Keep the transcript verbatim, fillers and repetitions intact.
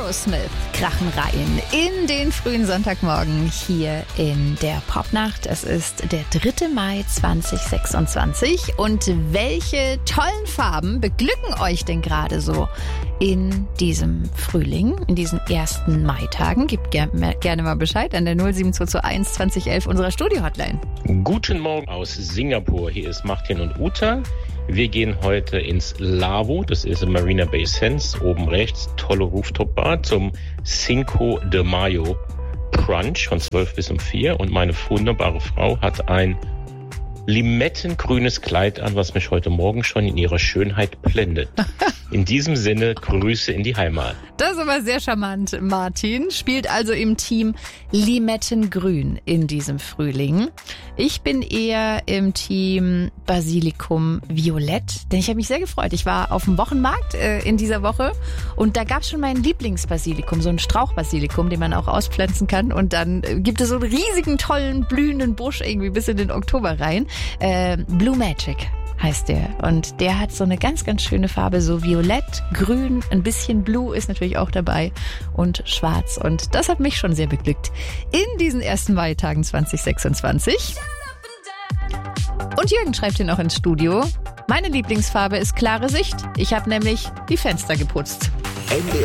Aerosmith krachen rein in den frühen Sonntagmorgen hier in der Popnacht. Es ist der dritte Mai zweitausendsechsundzwanzig. Und welche tollen Farben beglücken euch denn gerade so in diesem Frühling, in diesen ersten Maitagen? Gebt ger- gerne mal Bescheid an der null sieben zwei zwei eins zwanzig elf unserer Studio-Hotline. Guten Morgen aus Singapur. Hier ist Martin und Uta. Wir gehen heute ins Lavo, das ist in Marina Bay Sands, oben rechts, tolle Rooftop-Bar zum Cinco de Mayo Brunch von zwölf bis um vier. Und meine wunderbare Frau hat ein limettengrünes Kleid an, was mich heute Morgen schon in ihrer Schönheit blendet. In diesem Sinne, Grüße in die Heimat. Das ist aber sehr charmant, Martin. Spielt also im Team Limettengrün in diesem Frühling. Ich bin eher im Team Basilikum Violett, denn ich habe mich sehr gefreut. Ich war auf dem Wochenmarkt äh, in dieser Woche und da gab es schon meinen Lieblingsbasilikum, so einen Strauchbasilikum, den man auch auspflanzen kann. Und dann äh, gibt es so einen riesigen, tollen, blühenden Busch irgendwie bis in den Oktober rein. Äh, Blue Magic heißt der. Und der hat so eine ganz, ganz schöne Farbe, so violett, grün, ein bisschen blue ist natürlich auch dabei und schwarz. Und das hat mich schon sehr beglückt in diesen ersten Maitagen zweitausendsechsundzwanzig. Und Jürgen schreibt hier noch ins Studio: Meine Lieblingsfarbe ist klare Sicht. Ich habe nämlich die Fenster geputzt. N D